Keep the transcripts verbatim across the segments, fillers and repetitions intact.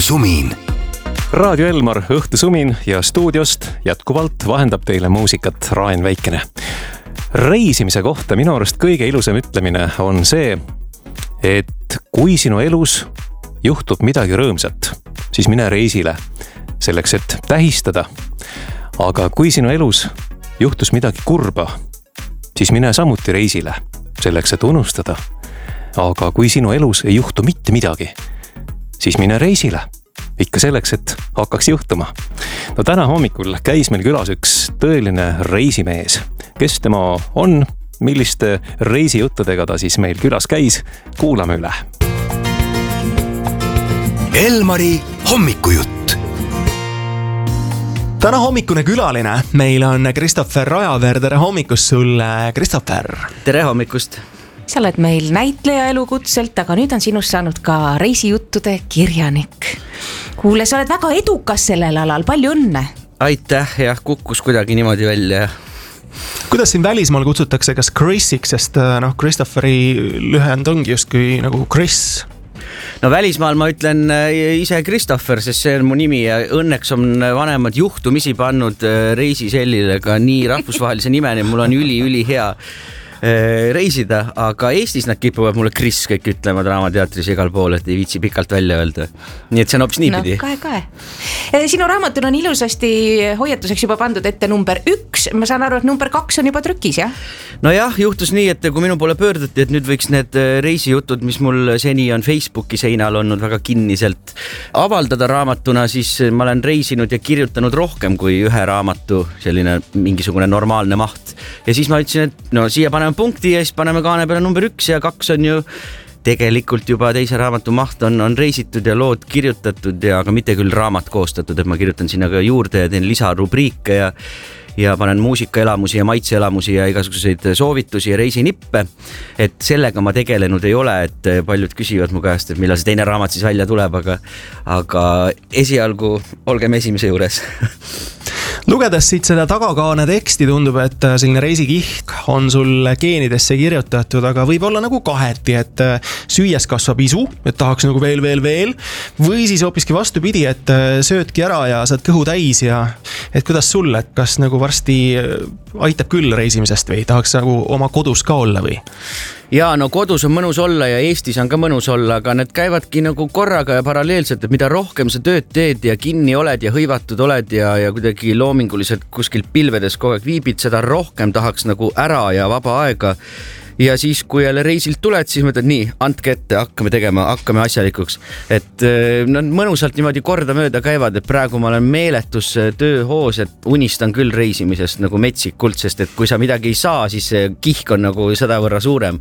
Õhtusumin. Raadio Elmar Õhtusumin ja stuudiost jätkuvalt vahendab teile muusikat Raen Väikene. Reisimise kohta minu arust kõige ilusam ütlemine on see, et kui sinu elus juhtub midagi rõõmsat, siis mine reisile selleks, et tähistada. Aga kui sinu elus juhtus midagi kurba, siis mine samuti reisile selleks, et unustada. Aga kui sinu elus ei juhtu mitte midagi, siis mine reisile ikka selleks, et hakkaks juhtuma. No täna hommikul käis meil külas üks tõeline reisimees. Kes tema on, milliste reisijuttudega ta siis meil külas käis, kuulame üle. Elmari hommikujutt. Täna hommikune külaline. Meil on Kristoffer Rajaveer. Tere hommikust sulle, Kristoffer. Tere hommikust. Sa oled meil näitleja elukutselt, aga nüüd on sinust saanud ka reisijuttude kirjanik. Kuule, sa oled väga edukas sellel alal, palju õnne. Aitäh, jah, kukkus kuidagi niimoodi välja. Kuidas siin välismaal kutsutakse, kas Chrisiks, sest noh, Kristofferi lühend ongi justkui nagu Chris? No välismaal ma ütlen ise Kristoffer, sest see on mu nimi ja õnneks on vanemad juhtumisi pannud reisisellile ka nii rahvusvahelise nimeni, mul on üli, üli hea reisida, aga Eestis nad kipuvad mulle Kris kõik ütlema Draamateatris igal pool, et ei viitsi pikalt välja öelda. Nii et see on hoopis niipidi. No, kae, kae. Sinu raamatun on ilusasti hoiatuseks juba pandud ette number üks. Ma saan aru, et number kaks on juba trükis, jah? No jah, juhtus nii, et kui minu poole pöörduti, et nüüd võiks need reisijutud, mis mul seni on Facebooki seinal olnud väga kinniselt avaldada raamatuna, siis ma olen reisinud ja kirjutanud rohkem kui ühe raamatu, selline mingisugune normaalne maht. Ja siis ma ütlesin, et no siia paneme punkti ja siis paneme kaane peale number üks ja kaks on ju tegelikult juba teise raamatu maht on, on reisitud ja lood kirjutatud ja aga mitte küll raamat koostatud, et ma kirjutan sinna ka juurde ja teen lisarubriike ja ja panen muusikaelamusi ja maitseelamusi ja igasuguseid soovitusi ja reisinippe, et sellega ma tegelenud ei ole, et paljud küsivad mu käest, et millal see teine raamat siis välja tuleb, aga, aga esialgu olgem esimese juures. Lugedes siit seda tagakaane teksti tundub, et selline reisikihk on sul geenidesse kirjutatud, aga võib olla nagu kaheti, et süües kasvab isu, et tahaks nagu veel, veel, veel, või siis hoopiski vastupidi, et söödki ära ja saad kõhu täis ja et kuidas sul, et kas nagu varsti aitab küll reisimisest või tahaks nagu oma kodus ka olla või? Ja no kodus on mõnus olla ja Eestis on ka mõnus olla, aga need käivadki nagu korraga ja paralleelselt, et mida rohkem sa tööd teed ja kinni oled ja hõivatud oled ja, ja kuidagi loominguliselt kuskil pilvedes kogu aeg viibid, seda rohkem tahaks nagu ära ja vaba aega. Ja siis, kui jälle reisilt tuled, siis mõtled nii, andke ette, hakkame tegema, hakkame asjalikuks. Et no, mõnusalt niimoodi korda mööda käivad, et praegu ma olen meeletus tööhoos, et unistan küll reisimisest nagu metsikult, sest et kui sa midagi ei saa, siis see kihk on nagu seda võrra suurem.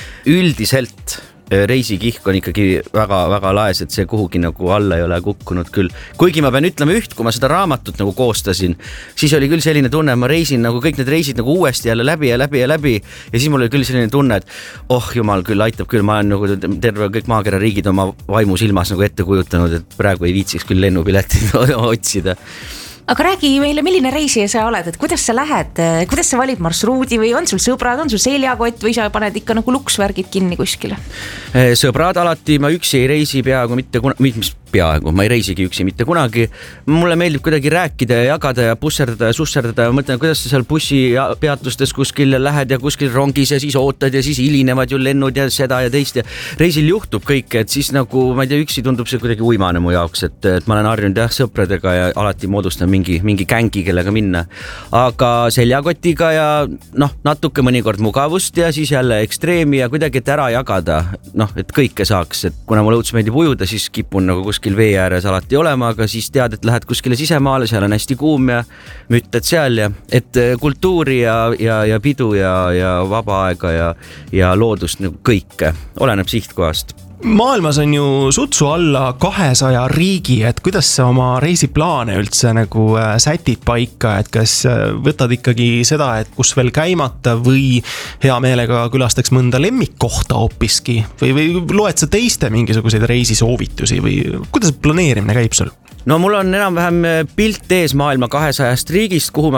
Üldiselt reisikihk on ikkagi väga, väga laes, et see kuhugi nagu alla ei ole kukkunud küll. Kuigi ma pean ütlema üht, kui ma seda raamatut nagu koostasin, siis oli küll selline tunne, ma reisin nagu kõik need reisid nagu uuesti jälle läbi ja läbi ja läbi ja siis mul oli küll selline tunne, et oh jumal küll aitab küll, ma olen nagu terve kõik maakera riigid oma vaimu silmas nagu ette kujutanud, et praegu ei viitsiks küll lennupiletit otsida. Aga räägi meile, milline reisija sa oled, et kuidas sa lähed, kuidas sa valid marsruudi või on sul sõbrad, on sul seljakott või sa paned ikka nagu luksvärgid kinni kuskile? Sõbrad alati, ma üksi ei reisi peaaegu mitte kuna, mis peaaegu, ma ei reisigi üksi mitte kunagi. Mulle meeldib kuidagi rääkida ja jagada ja busserdada ja susserdada ja mõtlen, kuidas sa seal bussi peatustes kuskil lähed ja kuskil rongis ja siis ootad ja siis hilinevad ju lennud ja seda ja teist ja reisil juhtub kõik, et siis nagu, ma ei tea, üksi tundub see kuidagi uimane mu jaoks, et, et ma olen harjunud jah sõpradega ja alati moodustan mingi, mingi gängi, kellega minna. Aga seljakotiga ja noh, natuke mõnikord mugavust ja siis jälle ekstreemi ja kuidagi, et ära jagada, noh, et kõike saaks, et kuna mulle õudselt meeldib ujuda, siis kipun nagu kuskil vee ääres alati olema, aga siis tead, et lähed kuskile sisemaale, seal on hästi kuum ja müttad seal ja et kultuuri ja, ja, ja pidu ja, ja vaba aega ja, ja loodust nagu kõike, oleneb sihtkohast. Maailmas on ju sutsu alla kahesaja riigi, et kuidas sa oma reisiplaane üldse nagu sätid paika, et kas võtad ikkagi seda, et kus veel käimata või hea meelega külastaks mõnda lemmikkohta hoopiski või, või loed sa teiste mingisuguseid reisisoovitusi või kuidas planeerimine käib sul? No mul on enam-vähem pilt ees maailma kahesajast riigist, kuhu ma